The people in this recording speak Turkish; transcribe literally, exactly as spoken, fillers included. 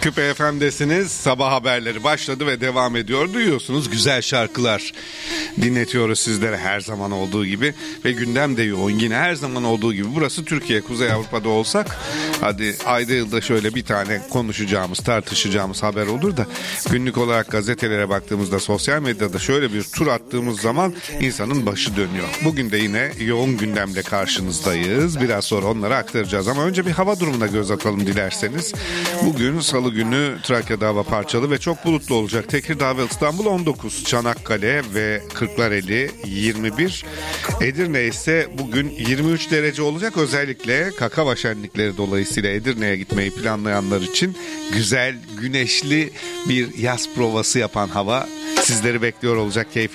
Küpe F M'desiniz. Sabah haberleri başladı ve devam ediyor. Duyuyorsunuz, güzel şarkılar dinletiyoruz sizlere her zaman olduğu gibi. Ve gündem de yoğun yine her zaman olduğu gibi. Burası Türkiye, Kuzey Avrupa'da olsak hadi ayda yılda şöyle bir tane konuşacağımız, tartışacağımız haber olur da günlük olarak gazetelere baktığımızda, sosyal medyada şöyle bir tur attığımız zaman insanın başı dönüyor. Bugün de yine yoğun gündemle karşınızdayız. Biraz sonra onları aktaracağız ama önce bir hava durumuna göz atalım dilerseniz. Bugün Salı günü Trakya'da hava parçalı ve çok bulutlu olacak. Tekirdağ ve İstanbul on dokuz, Çanakkale ve Kırklareli yirmi bir, Edirne ise bugün yirmi üç derece olacak. Özellikle kakava şenlikleri dolayısıyla Edirne'ye gitmeyi planlayanlar için güzel, güneşli bir yaz provası yapan hava sizleri bekliyor olacak. Keyifli